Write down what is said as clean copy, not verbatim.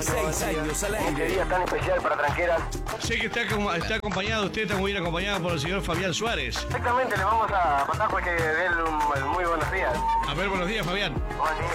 6 años al Este aire. día tan especial para Tranqueras. Sé que está acompañado, usted está muy bien acompañado por el señor Fabián Suárez. Exactamente, le vamos a pasar porque de él muy buenos días. A ver, buenos días, Fabián. Buen día.